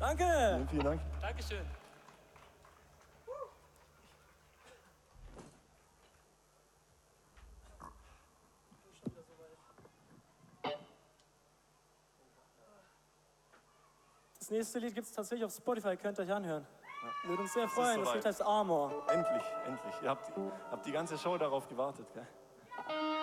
Danke. Vielen Dank. Dankeschön. Das nächste Lied gibt es tatsächlich auf Spotify, könnt ihr euch anhören. Würde uns sehr freuen, das Lied heißt Armor. Endlich, endlich. Ihr habt die ganze Show darauf gewartet, gell?